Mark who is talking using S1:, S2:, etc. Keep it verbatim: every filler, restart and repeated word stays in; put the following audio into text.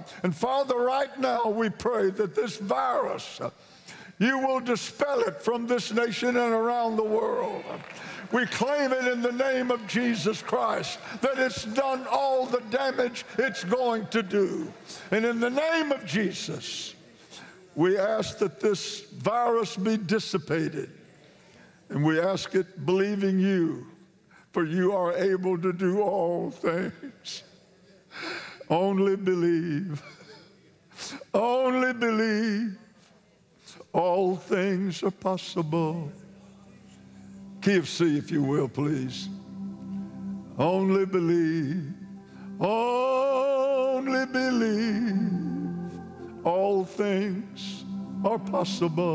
S1: And Father, right now we pray that this virus, you will dispel it from this nation and around the world. We claim it in the name of Jesus Christ, that it's done all the damage it's going to do. And in the name of Jesus, we ask that this virus be dissipated. And we ask it believing you, for you are able to do all things. Only believe. Only believe. All things are possible. Key of C, if you will, please. Only believe. Only believe. All things are possible.